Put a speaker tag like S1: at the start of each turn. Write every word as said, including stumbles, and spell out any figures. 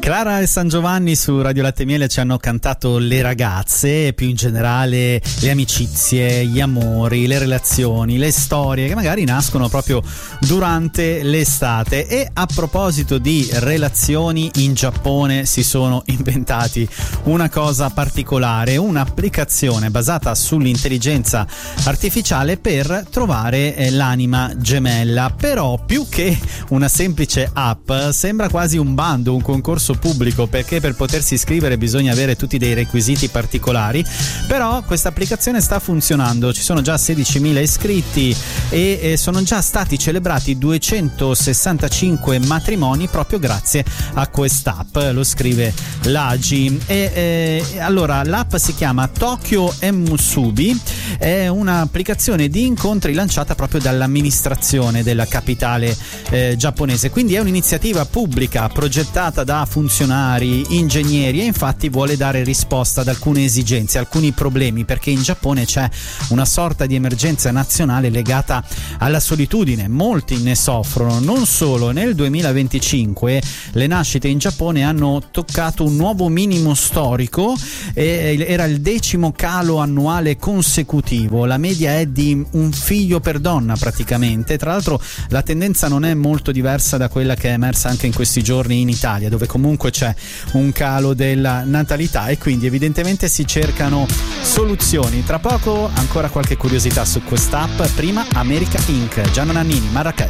S1: Clara e San Giovanni su Radio Latte e Miele ci hanno cantato le ragazze, più in generale le amicizie, gli amori, le relazioni, le storie che magari nascono proprio durante l'estate. E a proposito di relazioni, in Giappone si sono inventati una cosa particolare, un'applicazione basata sull'intelligenza artificiale per trovare eh, l'anima gemella. Però più che una semplice app sembra quasi un bando, un concorso pubblico, perché per potersi iscrivere bisogna avere tutti dei requisiti particolari. Però questa applicazione sta funzionando, ci sono già sedicimila iscritti e, e sono già stati celebrati duecentosessantacinque matrimoni proprio grazie a quest'app, lo scrive l'A G I. E, e allora l'app si chiama Tokyo Emusubi, è un'applicazione di incontri lanciata proprio dall'amministrazione della capitale eh, giapponese, quindi è un'iniziativa pubblica progettata da funzionari, ingegneri, e infatti vuole dare risposta ad alcune esigenze, alcuni problemi, perché in Giappone c'è una sorta di emergenza nazionale legata alla solitudine. Molti ne soffrono. Non solo, nel duemilaventicinque le nascite in Giappone hanno toccato un nuovo minimo storico, e era il decimo calo annuale consecutivo. La media è di un figlio per donna praticamente. Tra l'altro la tendenza non è molto diversa da quella che è emersa anche in questi giorni in Italia, dove comunque c'è un calo della natalità, e quindi evidentemente si cercano soluzioni. Tra poco ancora qualche curiosità su quest'app, prima America Incorporated, Gianna Nannini, Marrakesh.